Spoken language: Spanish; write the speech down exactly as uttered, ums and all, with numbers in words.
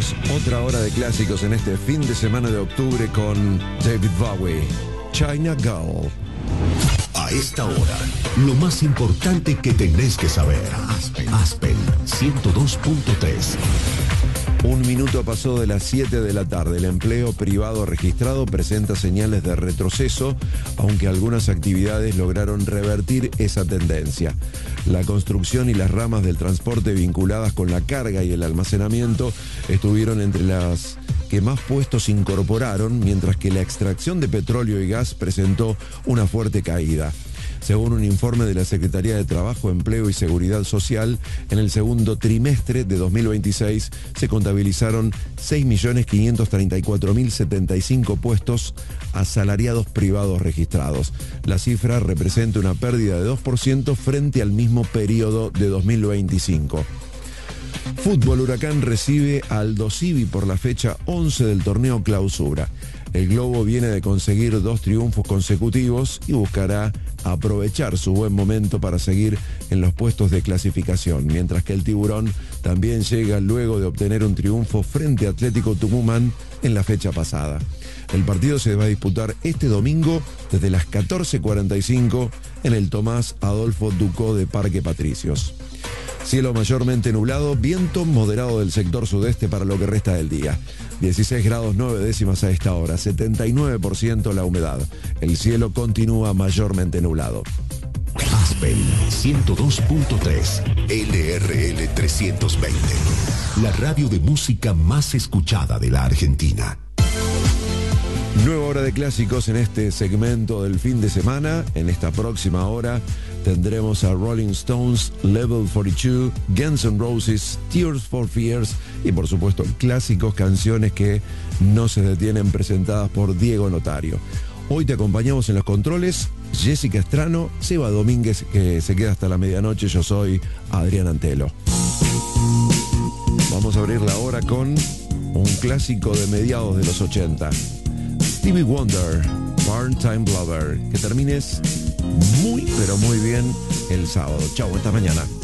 Arrancamos otra hora de clásicos en este fin de semana de octubre con David Bowie, China Girl. A esta hora, lo más importante que tenés que saber. Aspen, Aspen ciento dos punto tres. Un minuto pasó de las siete de la tarde. El empleo privado registrado presenta señales de retroceso, aunque algunas actividades lograron revertir esa tendencia. La construcción y las ramas del transporte vinculadas con la carga y el almacenamiento estuvieron entre las que más puestos incorporaron, mientras que la extracción de petróleo y gas presentó una fuerte caída. Según un informe de la Secretaría de Trabajo, Empleo y Seguridad Social, en el segundo trimestre de dos mil veintiséis se contabilizaron seis millones quinientos treinta y cuatro mil setenta y cinco puestos asalariados privados registrados. La cifra representa una pérdida de dos por ciento frente al mismo periodo de dos mil veinticinco. Fútbol. Huracán recibe a Aldo Civi por la fecha once del torneo Clausura. El Globo viene de conseguir dos triunfos consecutivos y buscará aprovechar su buen momento para seguir en los puestos de clasificación, mientras que el Tiburón también llega luego de obtener un triunfo frente a Atlético Tucumán en la fecha pasada. El partido se va a disputar este domingo desde las catorce cuarenta y cinco en el Tomás Adolfo Ducó de Parque Patricios. Cielo mayormente nublado, viento moderado del sector sudeste para lo que resta del día. dieciséis grados nueve décimas a esta hora, setenta y nueve por ciento la humedad. El cielo continúa mayormente nublado. Aspen ciento dos punto tres, L R L trescientos veinte. La radio de música más escuchada de la Argentina. Nueva hora de clásicos en este segmento del fin de semana. En esta próxima hora tendremos a Rolling Stones, Level cuarenta y dos, Guns N' Roses, Tears for Fears y por supuesto clásicos, canciones que no se detienen, presentadas por Diego Notario. Hoy te acompañamos en los controles Jessica Estrano, Seba Domínguez, que se queda hasta la medianoche. Yo soy Adrián Antelo. Vamos a abrir la hora con un clásico de mediados de los ochenta. Stevie Wonder, Part-Time Lover. Que termines muy, pero muy bien el sábado. Chau, hasta mañana.